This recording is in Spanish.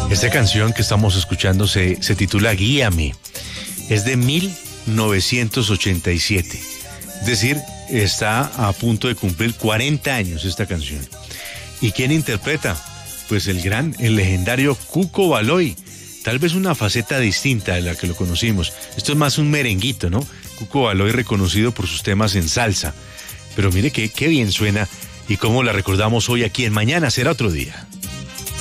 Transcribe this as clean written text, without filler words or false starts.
Esta canción que estamos escuchando se titula Guíame. Es de 1987. Es decir, está a punto de cumplir 40 años esta canción. ¿Y quién interpreta? Pues el legendario Cuco Baloy. Tal vez una faceta distinta de la que lo conocimos. Esto es más un merenguito, ¿no? Cuco Baloy reconocido por sus temas en salsa. Pero mire qué bien suena y cómo la recordamos hoy aquí en Mañana Será Otro Día.